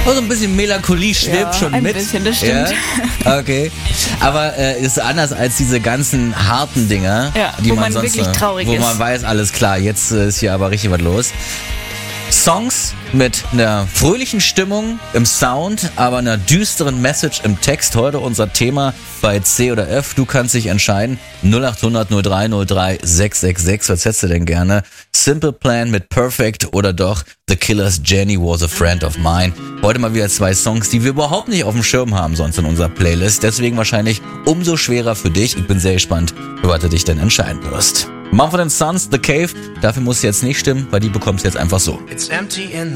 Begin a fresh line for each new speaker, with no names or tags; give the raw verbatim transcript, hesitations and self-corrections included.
Oh, so ein bisschen Melancholie schwebt
Ja,
schon
ein
mit.
bisschen, das stimmt.
Ja? Okay. Aber äh, ist anders als diese ganzen harten Dinger,
Ja,
die
wo
man,
man
sonst
wirklich traurig
wo
ist.
man weiß, alles klar, jetzt äh, ist hier aber richtig was los. Songs mit einer fröhlichen Stimmung im Sound, aber einer düsteren Message im Text. Heute unser Thema bei C oder F. Du kannst dich entscheiden. null acht hundert null drei null drei sechs sechs sechs. Was hättest du denn gerne? Simple Plan mit Perfect oder doch The Killers' Jenny Was a Friend of Mine. Heute mal wieder zwei Songs, die wir überhaupt nicht auf dem Schirm haben sonst in unserer Playlist. Deswegen wahrscheinlich umso schwerer für dich. Ich bin sehr gespannt, für was du dich denn entscheiden wirst. Mumford and Sons, The Cave. Dafür muss es jetzt nicht stimmen, weil die bekommst du jetzt einfach so.
It's empty in